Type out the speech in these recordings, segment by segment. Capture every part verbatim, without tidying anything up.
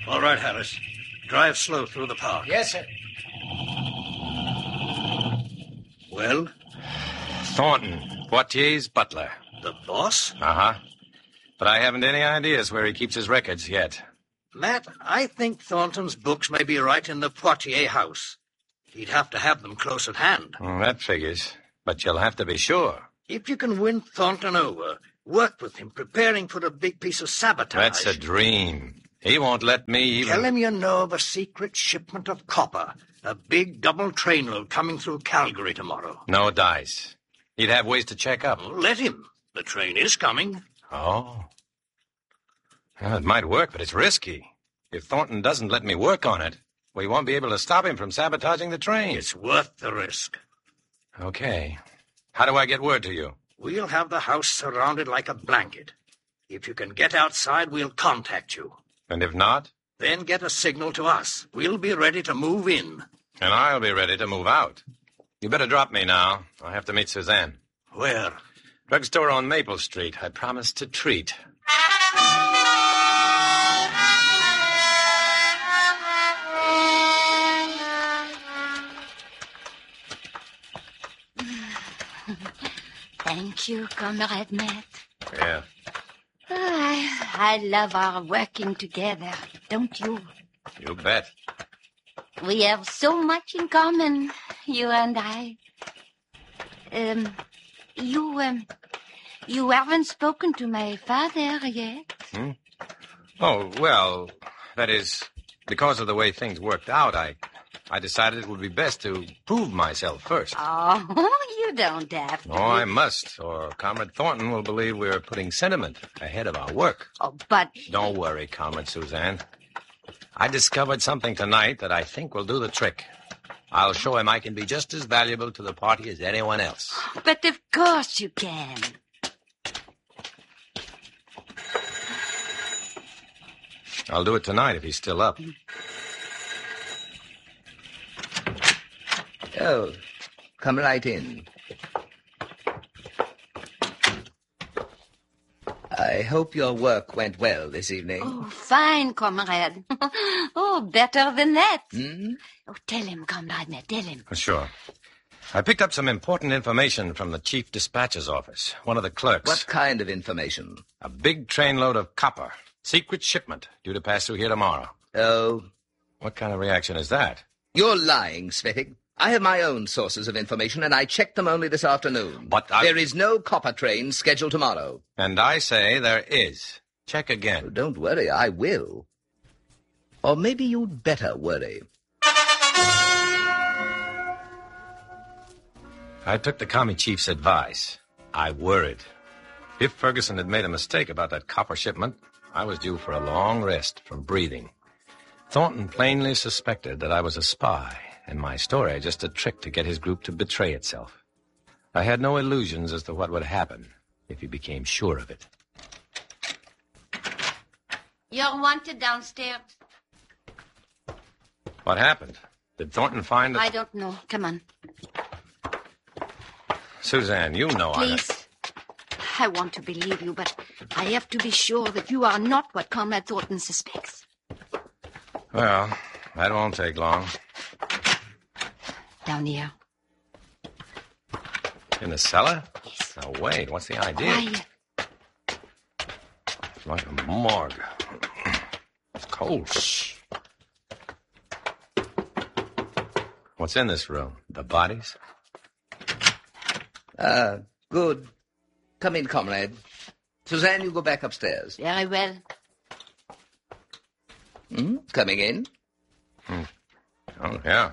All right, Harris. Drive slow through the park. Yes, sir. Well? Thornton, Poitier's butler. The boss? Uh-huh. But I haven't any ideas where he keeps his records yet. Matt, I think Thornton's books may be right in the Poitier house. He'd have to have them close at hand. Mm, that figures. But you'll have to be sure. If you can win Thornton over, work with him, preparing for a big piece of sabotage. That's a dream. He won't let me even... Tell him you know of a secret shipment of copper. A big double trainload coming through Calgary tomorrow. No dice. He'd have ways to check up. Well, let him. The train is coming. Oh. Well, it might work, but it's risky. If Thornton doesn't let me work on it, we won't be able to stop him from sabotaging the train. It's worth the risk. Okay. How do I get word to you? We'll have the house surrounded like a blanket. If you can get outside, we'll contact you. And if not? Then get a signal to us. We'll be ready to move in. And I'll be ready to move out. You better drop me now. I have to meet Suzanne. Where? Drugstore on Maple Street. I promised to treat. Thank you, Comrade Matt. Yeah. Oh, I, I love our working together, don't you? You bet. We have so much in common, you and I. Um, you, um, you haven't spoken to my father yet. Hmm? Oh, well, that is, because of the way things worked out, I, I decided it would be best to prove myself first. Oh, you don't have to. Oh, I must, or Comrade Thornton will believe we're putting sentiment ahead of our work. Oh, but... Don't worry, Comrade Suzanne. I discovered something tonight that I think will do the trick. I'll show him I can be just as valuable to the party as anyone else. But of course you can. I'll do it tonight if he's still up. Oh, come right in. I hope your work went well this evening. Oh, fine, comrade. Oh, better than that. Hmm? Oh, tell him, comrade, Matt, tell him. Sure. I picked up some important information from the chief dispatcher's office, one of the clerks. What kind of information? A big trainload of copper. Secret shipment, due to pass through here tomorrow. Oh. What kind of reaction is that? You're lying, Svetig. I have my own sources of information, and I checked them only this afternoon. But I... There is no copper train scheduled tomorrow. And I say there is. Check again. Oh, don't worry, I will. Or maybe you'd better worry. I took the commie chief's advice. I worried. If Ferguson had made a mistake about that copper shipment, I was due for a long rest from breathing. Thornton plainly suspected that I was a spy, and my story just a trick to get his group to betray itself. I had no illusions as to what would happen if he became sure of it. You're wanted downstairs. What happened? Did Thornton find it? I don't know. Come on. Suzanne, you know I... Please. I want to believe you, but I have to be sure that you are not what Comrade Thornton suspects. Well, that won't take long. Down here. In the cellar? Yes. Now, wait, what's the idea? Quiet. It's like a morgue. It's cold. Shh. What's in this room? The bodies? Ah, good. Come in, comrade. Suzanne, you go back upstairs. Very well. Hmm? Coming in? Hmm. Oh, yeah.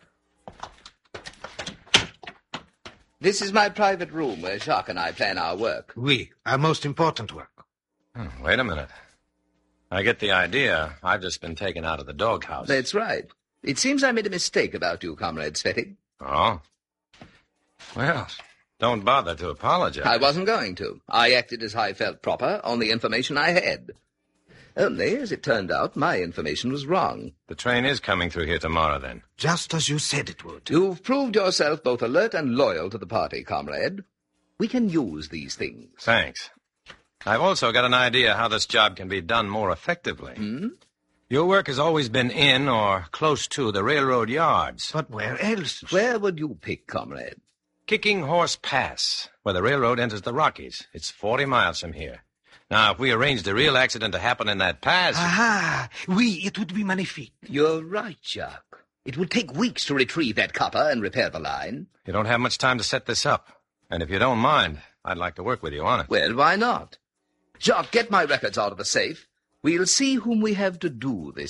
This is my private room where Jacques and I plan our work. Oui, our most important work. Hmm, wait a minute. I get the idea. I've just been taken out of the doghouse. That's right. It seems I made a mistake about you, Comrade Svetig. Oh? Well, don't bother to apologize. I wasn't going to. I acted as I felt proper on the information I had. Only, as it turned out, my information was wrong. The train is coming through here tomorrow, then. Just as you said it would. You've proved yourself both alert and loyal to the party, comrade. We can use these things. Thanks. I've also got an idea how this job can be done more effectively. Hmm? Your work has always been in or close to the railroad yards. But where else? Where would you pick, comrade? Kicking Horse Pass, where the railroad enters the Rockies. It's forty miles from here. Now, if we arranged a real accident to happen in that pass... Aha! Oui, it would be magnifique. You're right, Jacques. It would take weeks to retrieve that copper and repair the line. You don't have much time to set this up. And if you don't mind, I'd like to work with you on it. Well, why not? Jacques, get my records out of the safe. We'll see whom we have to do this